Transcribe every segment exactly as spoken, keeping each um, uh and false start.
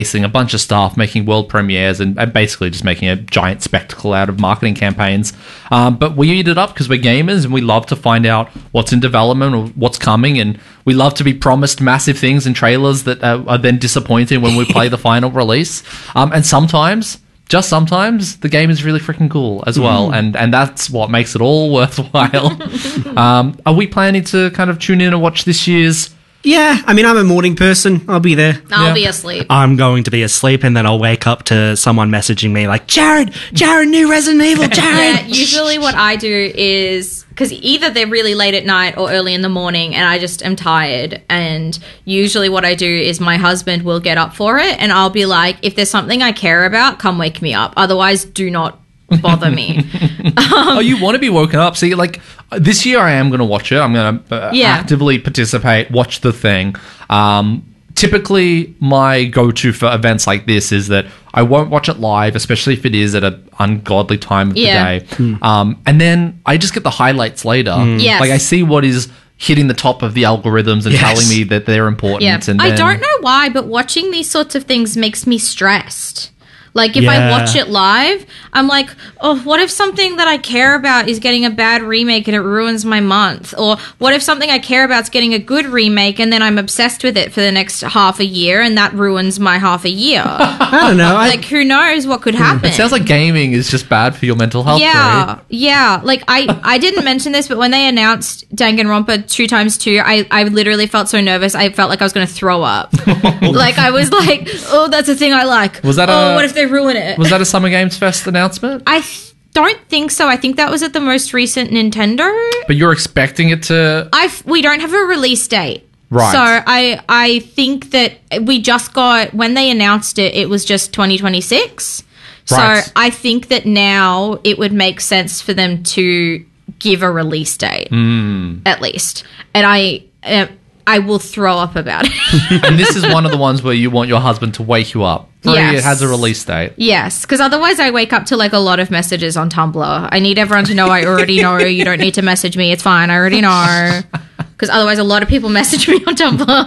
a bunch of staff, making world premieres, and, and basically just making a giant spectacle out of marketing campaigns. Um, but we eat it up because we're gamers and we love to find out what's in development or what's coming, and we love to be promised massive things in trailers that uh, are then disappointing when we play the final release. Um, and sometimes, just sometimes, the game is really freaking cool as well, mm. and and that's what makes it all worthwhile. um, are we planning to kind of tune in and watch this year's? Yeah, I mean, I'm a morning person. I'll be there. I'll Yeah. be asleep. I'm going to be asleep, and then I'll wake up to someone messaging me like, Jared, Jared, new Resident Evil, Jared. Yeah, usually what I do is, because either they're really late at night or early in the morning and I just am tired, and usually what I do is my husband will get up for it and I'll be like, if there's something I care about, come wake me up. Otherwise, do not bother me. um, oh, you want to be woken up? See, like, this year I am going to watch it. I'm going to uh, Yeah. actively participate, watch the thing. Um, typically, my go-to for events like this is that I won't watch it live, especially if it is at an ungodly time of Yeah. the day. Um, and then I just get the highlights later. Yes. Like, I see what is hitting the top of the algorithms and Yes. telling me that they're important. Yeah. And I then- don't know why, but watching these sorts of things makes me stressed. Like, if I Yeah. watch it live, I'm like, oh, what if something that I care about is getting a bad remake and it ruins my month? Or what if something I care about is getting a good remake and then I'm obsessed with it for the next half a year and that ruins my half a year? I don't know. I, Like, who knows what could happen? It sounds like gaming is just bad for your mental health. Yeah, right? yeah. Like, I, I didn't mention this, but when they announced Danganronpa two times two, I, I literally felt so nervous. I felt like I was going to throw up. Like, I was like, oh, that's a thing I like. Was that oh, a- what if they ruin it? Was that a Summer Games Fest announcement? I th- don't think so. I think that was at the most recent Nintendo. But you're expecting it to... I we don't have a release date. Right. So I I think that we just got, when they announced it, it was just twenty twenty-six. Right. So I think that now it would make sense for them to give a release date, Mm. at least. And I uh, I will throw up about it. And this is one of the ones where you want your husband to wake you up. Three, Yes. it has a release date. Yes, because otherwise I wake up to like a lot of messages on Tumblr. I need everyone to know I already know. You don't need to message me. It's fine. I already know. Because otherwise a lot of people message me on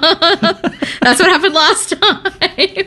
Tumblr. That's what happened last time.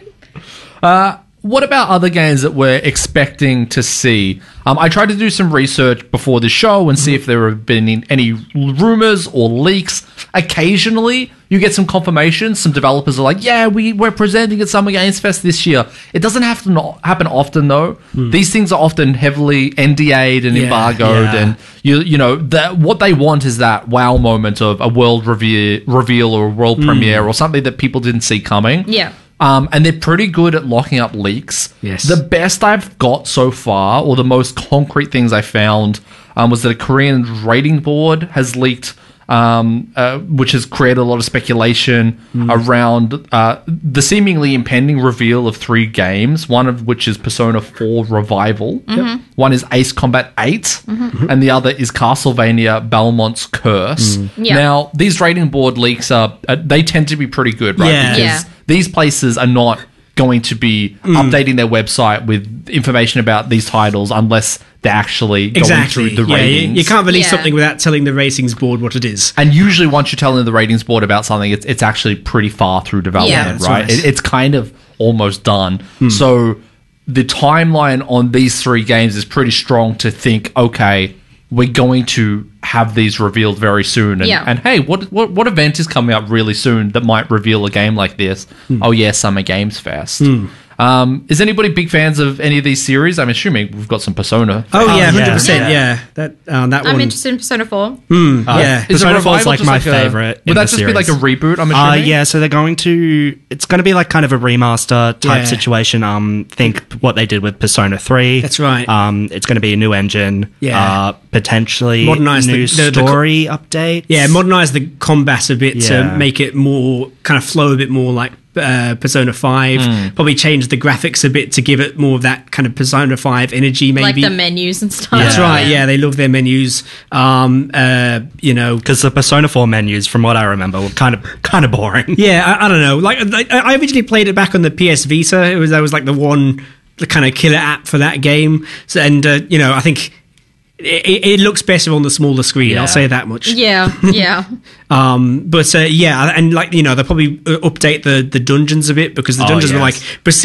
Uh, what about other games that we're expecting to see? Um, I tried to do some research before the show and see if there have been any rumors or leaks. Occasionally, you get some confirmation. Some developers are like, yeah, we, we're presenting at Summer Games Fest this year. It doesn't have to not happen often, though. These things are often heavily N D A'd and Yeah, embargoed. yeah. And, you you know, that what they want is that wow moment of a world reveal, reveal or a world premiere or something that people didn't see coming. Yeah. Um, and they're pretty good at locking up leaks. Yes. The best I've got so far, or the most concrete things I found, um, was that a Korean rating board has leaked, um, uh, which has created a lot of speculation around uh, the seemingly impending reveal of three games, one of which is Persona four Revival, one is Ace Combat eight, and the other is Castlevania Belmont's Curse. Yeah. Now, these rating board leaks, are uh, they tend to be pretty good, right? Yeah. Because Yeah. these places are not going to be updating their website with information about these titles unless they're actually going exactly. through the yeah, you, ratings. you can't release Yeah. something without telling the ratings board what it is. And usually, once you're telling the ratings board about something, it's it's actually pretty far through development, Yeah. That's right? right. It, it's kind of almost done. So the timeline on these three games is pretty strong to think, okay, we're going to have these revealed very soon. And, Yeah. and hey, what, what what event is coming up really soon that might reveal a game like this? Oh, yeah, Summer Games Fest. Um, is anybody big fans of any of these series? I'm assuming we've got some Persona. Oh, yeah, yeah. one hundred percent. Yeah. Yeah. That, um, that I'm one. interested in Persona four. yeah. Is Persona a four is revival like just my a- favorite in Would that the just be like a series. reboot? I'm Uh, assuming. yeah, so they're going to. It's going to be like kind of a remaster type Yeah. situation. Um, think what they did with Persona three. That's right. Um, it's going to be a new engine. Yeah. Uh, potentially Modernise the- new the- the co- story updates. Yeah, modernize the combat a bit Yeah. to make it more kind of flow a bit more like uh, Persona five. Hmm. Probably change the graphics a bit to give it more of that kind of Persona five energy. Maybe Like the menus and stuff. That's right. Yeah, they love their menus. Um, uh, you know, Because the Persona four menus, from what I remember, were kind of kind of boring. yeah, I, I don't know. Like, like, I originally played it back on the P S Vita. It was that was like the one, the kind of killer app for that game. So, and uh, you know, I think it, it looks better on the smaller screen. Yeah. I'll say that much. Yeah, yeah. Um, but uh, yeah, and like you know, they'll probably uh, update the the dungeons a bit because the Oh, dungeons were yes. like